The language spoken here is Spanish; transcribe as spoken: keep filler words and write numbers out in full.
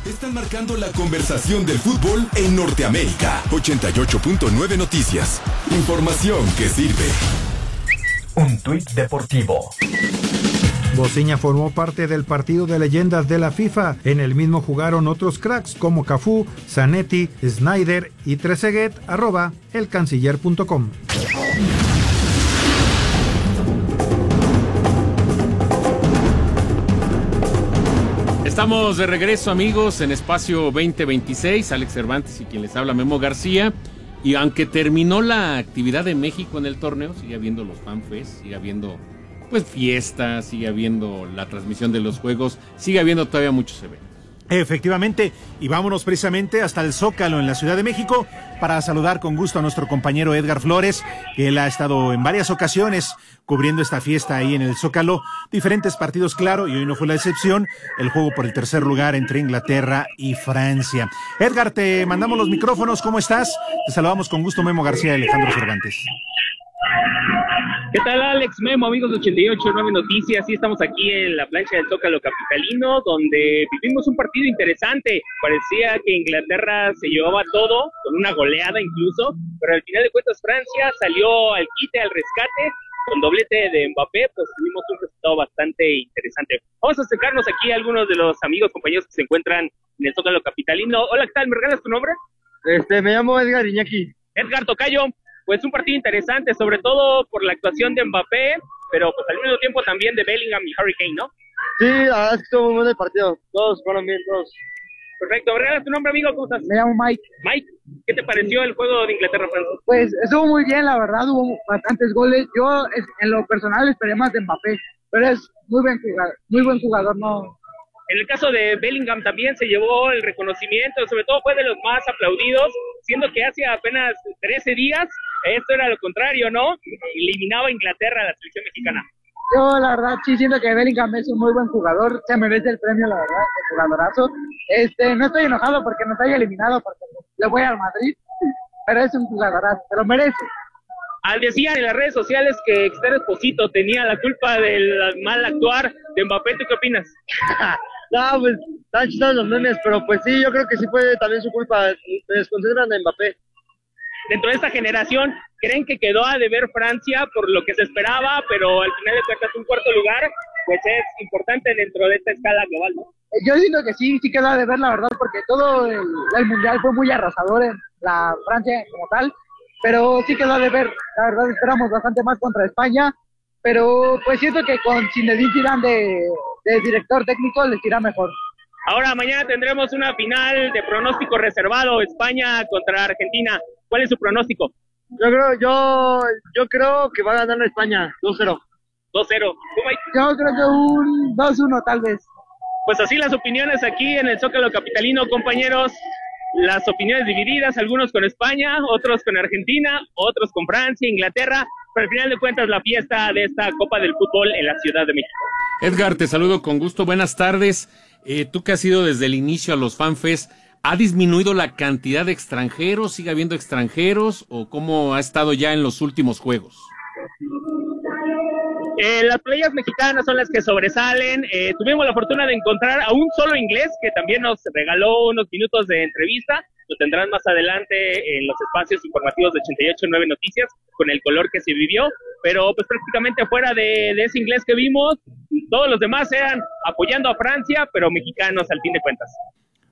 están marcando la conversación del fútbol en Norteamérica. ochenta y ocho punto nueve Noticias. Información que sirve. Un tuit deportivo. Bociña formó parte del partido de leyendas de la FIFA. En el mismo jugaron otros cracks como Cafú, Zanetti, Snyder y Trezeguet, arroba elcanciller punto com. Estamos de regreso, amigos, en Espacio veinte veintiséis. Alex Cervantes y quien les habla, Memo García. Y aunque terminó la actividad de México en el torneo, sigue habiendo los fanfests, sigue habiendo pues fiestas, sigue habiendo la transmisión de los juegos, sigue habiendo todavía muchos eventos. Efectivamente, y vámonos precisamente hasta el Zócalo en la Ciudad de México para saludar con gusto a nuestro compañero Edgar Flores, que él ha estado en varias ocasiones cubriendo esta fiesta ahí en el Zócalo, diferentes partidos, claro, y hoy no fue la excepción, el juego por el tercer lugar entre Inglaterra y Francia. Edgar, te mandamos los micrófonos, ¿cómo estás? Te saludamos con gusto, Memo García y Alejandro Cervantes. ¿Qué tal, Alex, Memo, amigos de ochenta y ocho nueve Noticias? Sí, estamos aquí en la plancha del Zócalo capitalino, donde vivimos un partido interesante. Parecía que Inglaterra se llevaba todo, con una goleada incluso, pero al final de cuentas Francia salió al quite, al rescate, con doblete de Mbappé, pues tuvimos un resultado bastante interesante. Vamos a acercarnos aquí a algunos de los amigos, compañeros que se encuentran en el Zócalo capitalino. Hola, ¿qué tal? ¿Me regalas tu nombre? Este, me llamo Edgar Iñaki. Edgar Tocayo. Pues un partido interesante, sobre todo por la actuación de Mbappé, pero pues al mismo tiempo también de Bellingham y Harry Kane, ¿no? Sí, la verdad es que estuvo muy bueno el partido. Todos fueron bien, todos. Perfecto. ¿Regalas tu nombre, amigo? ¿Cómo estás? Me llamo Mike. Mike, ¿qué te pareció el juego de Inglaterra-Francia? Pues estuvo muy bien, la verdad, hubo bastantes goles. Yo, en lo personal, esperé más de Mbappé, pero es muy buen jugador, muy buen jugador, ¿no? En el caso de Bellingham también se llevó el reconocimiento, sobre todo fue de los más aplaudidos, siendo que hace apenas trece días, esto era lo contrario, ¿no? Eliminaba a Inglaterra a la selección mexicana. Yo, la verdad, sí siento que Bellingham es un muy buen jugador, se merece el premio, la verdad, el jugadorazo. Este, no estoy enojado porque nos haya eliminado, porque le voy al Madrid, pero es un jugadorazo, se lo merece. Al decían en las redes sociales que Esther Esposito tenía la culpa del mal actuar de Mbappé, ¿tú qué opinas? No, pues están chistosos los memes, pero pues sí, yo creo que sí fue también su culpa. Se desconcentran en Mbappé. Dentro de esta generación, ¿creen que quedó a deber Francia por lo que se esperaba, pero al final de cuentas un cuarto lugar, pues es importante dentro de esta escala global, ¿no? Yo siento que sí, sí quedó a deber, la verdad, porque todo el, el Mundial fue muy arrasador en la Francia como tal, pero sí quedó a deber. La verdad esperamos bastante más contra España, pero pues siento que con Zinedine Zidane de, de director técnico les irá mejor. Ahora mañana tendremos una final de pronóstico reservado, España contra Argentina. ¿Cuál es su pronóstico? Yo creo, yo, yo creo que va a ganar España, dos cero. dos cero. Yo creo que un dos uno tal vez. Pues así las opiniones aquí en el Zócalo capitalino, compañeros. Las opiniones divididas, algunos con España, otros con Argentina, otros con Francia, Inglaterra, pero al final de cuentas la fiesta de esta Copa del Fútbol en la Ciudad de México. Edgar, te saludo con gusto, buenas tardes. Eh, tú que has ido desde el inicio a los FanFest, ¿ha disminuido la cantidad de extranjeros? ¿Sigue habiendo extranjeros? ¿O cómo ha estado ya en los últimos juegos? Eh, las playas mexicanas son las que sobresalen. Eh, tuvimos la fortuna de encontrar a un solo inglés que también nos regaló unos minutos de entrevista. Lo tendrán más adelante en los espacios informativos de ochenta y ocho nueve Noticias con el color que se vivió. Pero pues prácticamente fuera de, de ese inglés que vimos, todos los demás eran apoyando a Francia, pero mexicanos al fin de cuentas.